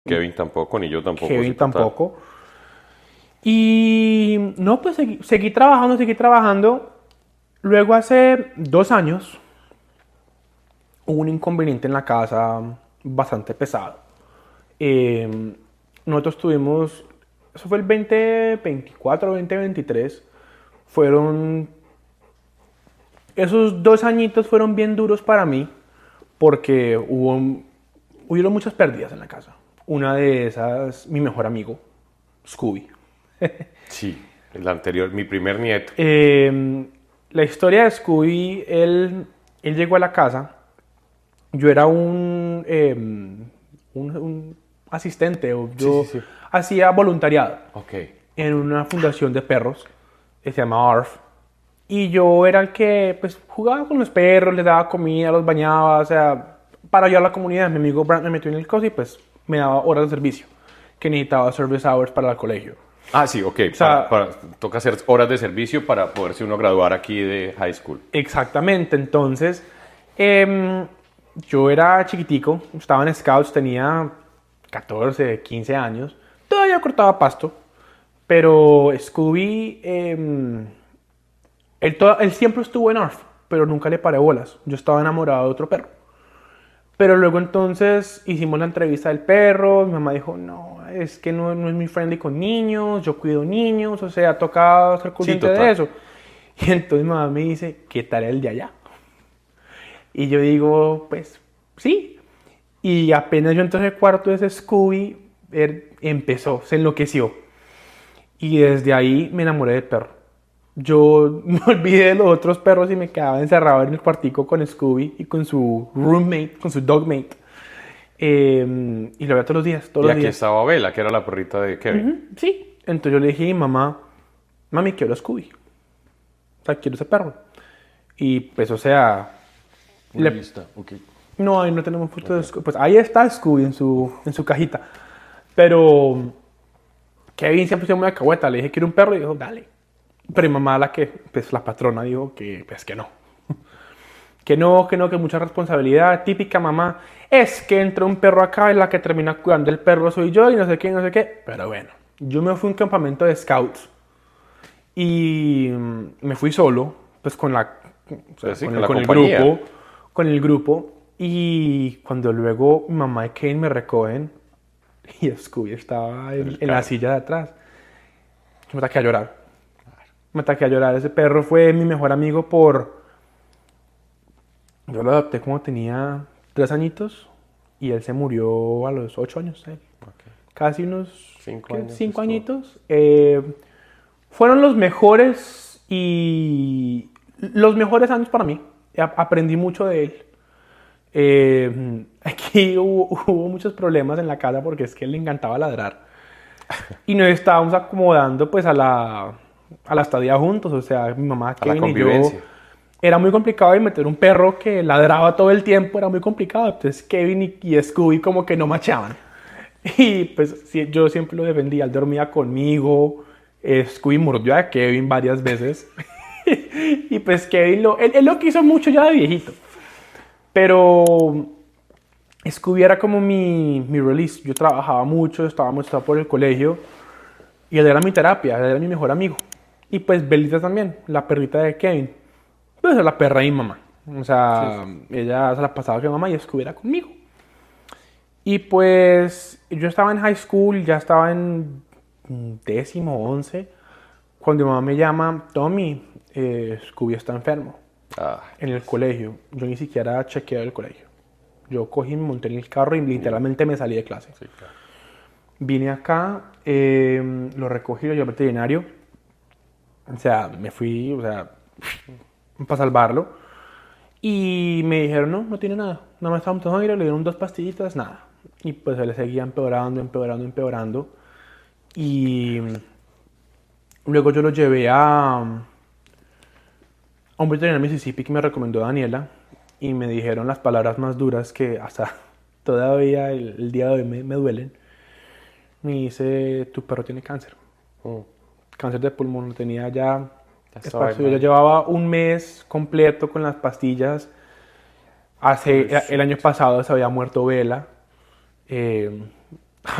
Kevin tampoco, ni yo tampoco. Kevin Sí, total. tampoco. Y no, pues seguí trabajando, seguí trabajando. Luego hace 2 años hubo un inconveniente en la casa bastante pesado. Eh, Nosotros tuvimos, eso fue el 2024, 2023, fueron, esos 2 añitos fueron bien duros para mí porque hubieron muchas pérdidas en la casa. Una de esas, mi mejor amigo, Scooby. Sí, el anterior, mi primer nieto. La historia de Scooby, él llegó a la casa. Yo era un asistente, o Sí, sí, yo sí. hacía voluntariado Ok. en una fundación de perros que se llama ARF. Y yo era el que pues, jugaba con los perros, les daba comida, los bañaba, o sea, para ayudar a la comunidad. Mi amigo Brand me metió en el coso y pues me daba horas de servicio, que necesitaba service hours para el colegio. Ah, sí, ok. O sea, Toca hacer horas de servicio para poderse uno graduar aquí de high school. exactamente, entonces yo era chiquitico, estaba en Scouts, tenía 14, 15 años, todavía cortaba pasto, pero Scooby, él siempre estuvo en ARF, pero nunca le paré bolas, yo estaba enamorado de otro perro. Pero luego entonces hicimos la entrevista del perro, mi mamá dijo, no, es que no es muy friendly con niños, yo cuido niños, o sea, toca ser Sí, consciente de total. eso. Y entonces mi mamá me dice, ¿qué tal el de allá? Y yo digo, pues sí. Y apenas yo entré al cuarto de ese Scooby, él empezó, se enloqueció. Y desde ahí me enamoré del perro. Yo me olvidé de los otros perros y me quedaba encerrado en el cuartico con Scooby y con su roommate, con su dogmate. Y lo veía todos los días, todos Y los aquí días. estaba Bella, que era la perrita de Kevin. Sí. Entonces yo le dije a mi mamá, mami, quiero a Scooby. O sea, quiero ese perro. Y pues, o sea, Ahí le, está, ok. no, ahí no tenemos foto de Ok. Scooby. Pues ahí está Scooby en su cajita. Pero Kevin siempre fue muy alcahueta. Le dije, quiero un perro. Y dijo, dale. Pero mi mamá, pues la patrona, dijo que, pues que no. Que mucha responsabilidad. Típica mamá. Es que entra un perro acá y la que termina cuidando el perro soy yo y no sé qué, no sé qué. Pero bueno, yo me fui a un campamento de scouts y me fui solo, pues o sea, Pues sí, con con el, la con el compañía. grupo, con el grupo. Y cuando luego mi mamá y Kane me recogen y Scooby estaba En en, el en la carro. silla de atrás, yo me ataqué a llorar. Me ataqué a llorar. Ese perro fue mi mejor amigo Yo lo adopté como tenía 3 añitos y él se murió a los 8 años. Ok. Casi unos, Cinco ¿qué? años 5 estuvo. añitos. Fueron los mejores y los mejores años para mí. Aprendí mucho de él. Aquí hubo muchos problemas en la casa porque es que él le encantaba ladrar. Y nos estábamos acomodando pues a la estadía juntos. O sea, mi mamá, A la Kevin y yo. convivencia. Era muy complicado y meter un perro que ladraba todo el tiempo era muy complicado. Entonces Kevin y Scooby como que no machaban. Y pues sí, yo siempre lo defendía. Él dormía conmigo. Scooby mordió a Kevin varias veces. Y pues Kevin él lo quiso mucho ya de viejito. Pero Scooby era como mi release. Yo trabajaba mucho, estaba por el colegio. Y él era mi terapia, él era mi mejor amigo. Y pues Belita también, la perrita de Kevin. Pues es la perra de mi mamá. O Sí, sea, sí. ella se la pasaba con mi mamá y estuviera conmigo. Y pues yo estaba en high school, ya estaba en décimo, 11, cuando mi mamá me llama, Tommy, Scooby está enfermo Ah, en el colegio. Yo ni siquiera chequeé el colegio. Yo cogí, me monté en el carro y literalmente me salí de clase. sí, claro. Vine acá, lo recogí, lo llevé al veterinario. O sea, me fui, o sea, para salvarlo. Y me dijeron, no tiene nada. Nada más estaba un aire, le dieron 2 pastillitas, nada. Y pues él seguía empeorando, empeorando, empeorando. Y luego yo lo llevé a un veterinario en Mississippi que me recomendó Daniela. Y me dijeron las palabras más duras que hasta todavía el día de hoy me duelen. Me dice, tu perro tiene cáncer. Mm, Cáncer de pulmón, lo tenía ya ya estaba espacio. Yo ya mal. llevaba un mes completo con las pastillas. El año Pobrecito. pasado se había muerto Vela.